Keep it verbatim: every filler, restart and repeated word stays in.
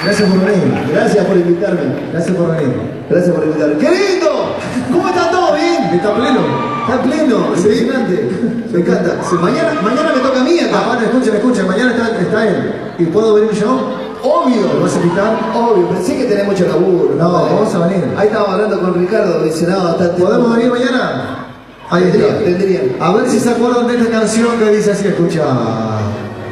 Gracias por venir. Gracias por invitarme. Gracias por venir. Gracias por invitarme. ¡Qué lindo! ¿Cómo están todos? ¿Bien? Está pleno. Está pleno, impresionante. Me encanta. Mañana, mañana me toca a mí acá. Ah, bueno, escuchen, escuchen. Mañana está, está él. ¿Y puedo venir yo? Obvio. ¿Lo vas a invitar? Obvio, pensé que tenés mucho laburo. No, vale. vamos a venir. Ahí estaba hablando con Ricardo, dice, no, está... ¿Podemos venir mañana? Ahí Tendría, está. tendría. A ver si se acuerdan de esta canción que dice así, escucha.